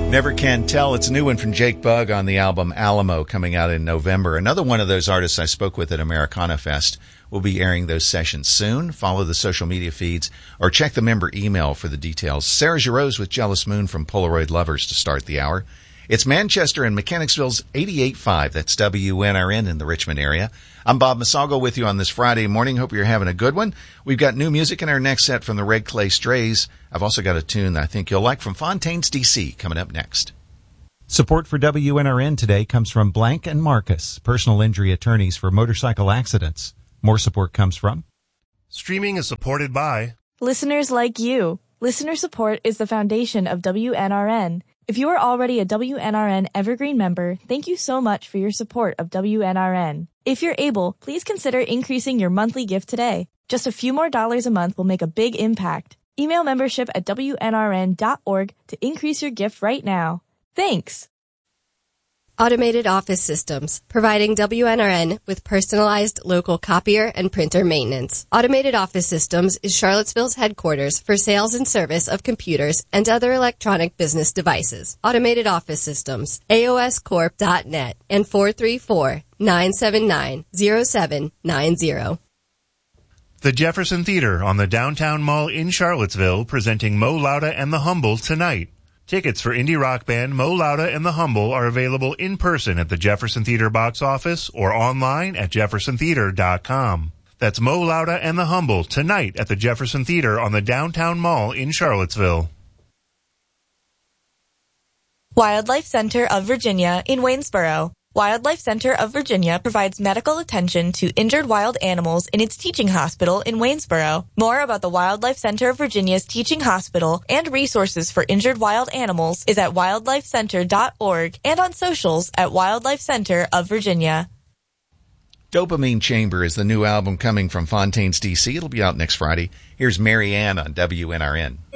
Never Can Tell. It's a new one from Jake Bugg on the album Alamo coming out in November. Another one of those artists I spoke with at Americana Fest. We'll be airing those sessions soon. Follow the social media feeds or check the member email for the details. Sarah Giroux with Jealous Moon from Polaroid Lovers to start the hour. It's Manchester and Mechanicsville's 88.5. That's WNRN in the Richmond area. I'm Bob Masalgo with you on this Friday morning. Hope you're having a good one. We've got new music in our next set from the Red Clay Strays. I've also got a tune that I think you'll like from Fontaines DC coming up next. Support for WNRN today comes from Blank and Marcus, personal injury attorneys for motorcycle accidents. More support comes from Streaming is supported by listeners like you. Listener support is the foundation of WNRN. If you are already a WNRN Evergreen member, thank you so much for your support of WNRN. If you're able, please consider increasing your monthly gift today. Just a few more dollars a month will make a big impact. Email membership at WNRN.org to increase your gift right now. Thanks. Automated Office Systems, providing WNRN with personalized local copier and printer maintenance. Automated Office Systems is Charlottesville's headquarters for sales and service of computers and other electronic business devices. Automated Office Systems, AOScorp.net and 434-979-0790. the Jefferson Theater on the Downtown Mall in Charlottesville, presenting Mo Lauda and the Humble tonight. Tickets for indie rock band Mo Lauda and the Humble are available in person at the Jefferson Theater box office or online at jeffersontheater.com. That's Mo Lauda and the Humble tonight at the Jefferson Theater on the Downtown Mall in Charlottesville. Wildlife Center of Virginia in Waynesboro. Wildlife Center of Virginia provides medical attention to injured wild animals in its teaching hospital in Waynesboro. More about the Wildlife Center of Virginia's teaching hospital and resources for injured wild animals is at wildlifecenter.org and on socials at Wildlife Center of Virginia. Dopamine Chamber is the new album coming from Fontaines DC. It'll be out next Friday. Here's Mary Ann on WNRN.